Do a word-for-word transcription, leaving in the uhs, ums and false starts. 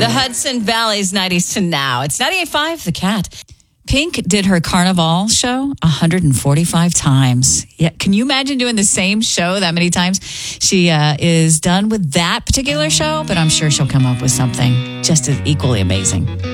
The Hudson Valley's nineties to now. It's ninety-eight point five, The Cat. Pink did her Carnival show one hundred forty-five times. Yeah, can you imagine doing the same show that many times? She uh, is done with that particular show, but I'm sure she'll come up with something just as equally amazing.